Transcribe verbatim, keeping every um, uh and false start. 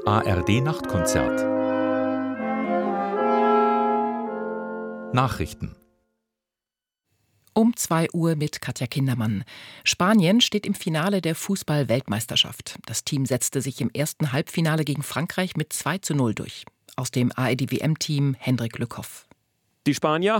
A R D-Nachtkonzert. Nachrichten. Um zwei Uhr mit Katja Kindermann. Spanien steht im Finale der Fußball-Weltmeisterschaft. Das Team setzte sich im ersten Halbfinale gegen Frankreich mit zwei zu null durch. Aus dem A R D-W M-Team Hendrik Lückhoff. Die Spanier